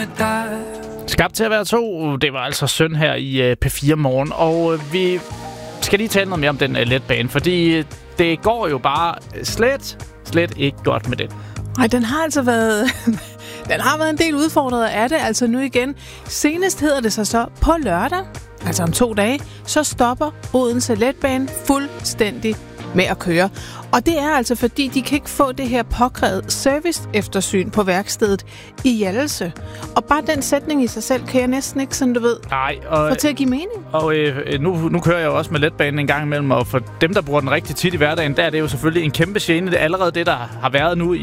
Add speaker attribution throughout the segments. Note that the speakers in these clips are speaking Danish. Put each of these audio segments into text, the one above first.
Speaker 1: med dig.
Speaker 2: Skabt til at være to, det var altså Søn her i P4 Morgen, og vi skal lige tale noget mere om den letbane, fordi det går jo bare slet ikke godt med den.
Speaker 3: Nej, den har altså været... Den har været en del udfordret af det, altså nu igen. Senest hedder det sig så på lørdag, altså om 2 dage, så stopper Odense Letbane fuldstændig med at køre. Og det er altså fordi, de kan ikke få det her påkrævet service-eftersyn på værkstedet i Hjallese. Og bare den sætning i sig selv kan jeg næsten ikke, sådan du ved, få til at give mening.
Speaker 2: Og nu kører jeg jo også med letbanen en gang imellem, og for dem, der bruger den rigtig tit i hverdagen, der er det jo selvfølgelig en kæmpe gene. Det er allerede det, der har været nu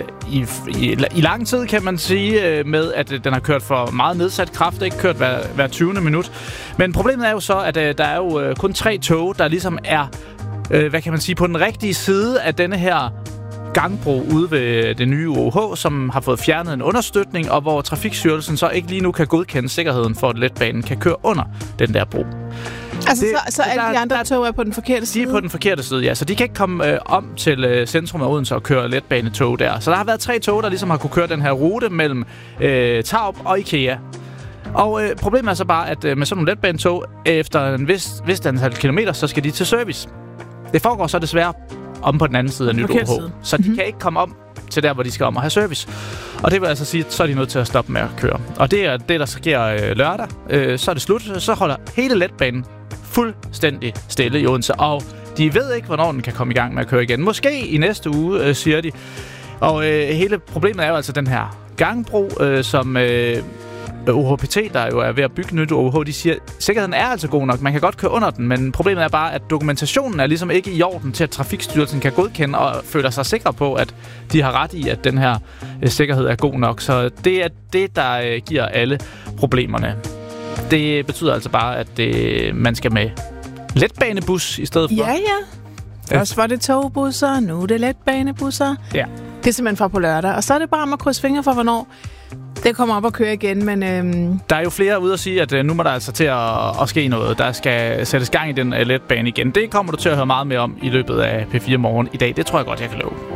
Speaker 2: i lang tid, kan man sige, med at den har kørt for meget nedsat kraft, ikke kørt hver 20. minut. Men problemet er jo så, at der er jo kun 3 tog, der ligesom er hvad kan man sige, på den rigtige side af denne her gangbro ude ved det nye OH, som har fået fjernet en understøtning, og hvor Trafikstyrelsen så ikke lige nu kan godkende sikkerheden for, at letbanen kan køre under den der bro.
Speaker 3: Altså, så alle de andre tog er på den forkerte side?
Speaker 2: De er på den forkerte side, ja. Så de kan ikke komme om til centrum af Odense og køre letbanetog der. Så der har været 3 tog, der ligesom har kunne køre den her rute mellem Tarup og IKEA. Og problemet er så bare, at med sådan nogle letbanetog, efter en vis antal kilometer, så skal de til service. Det foregår så desværre om på den anden side af nyt OH. Så de kan ikke komme om til der, hvor de skal om og have service. Og det vil altså sige, at så er de nødt til at stoppe med at køre. Og det er det, der sker lørdag. Så er det slut. Så holder hele letbanen fuldstændig stille i Odense. Og de ved ikke, hvornår den kan komme i gang med at køre igen. Måske i næste uge, siger de. Og hele problemet er jo altså den her gangbro, som... OHPT, der jo er ved at bygge nyt OH, de siger, at sikkerheden er altså god nok. Man kan godt køre under den, men problemet er bare, at dokumentationen er ligesom ikke i orden til, at Trafikstyrelsen kan godkende og føler sig sikre på, at de har ret i, at den her sikkerhed er god nok. Så det er det, der giver alle problemerne. Det betyder altså bare, at man skal med letbanebus i stedet for.
Speaker 3: Ja. Først var det togbusser, nu er det letbanebusser.
Speaker 2: Ja.
Speaker 3: Det er simpelthen fra på lørdag. Og så er det bare om at krydse fingre for, hvornår det kommer op at køre igen, men...
Speaker 2: Der er jo flere ude at sige, at nu må der altså til at ske noget. Der skal sættes gang i den letbane igen. Det kommer du til at høre meget mere om i løbet af P4 Morgen i dag. Det tror jeg godt, jeg kan love.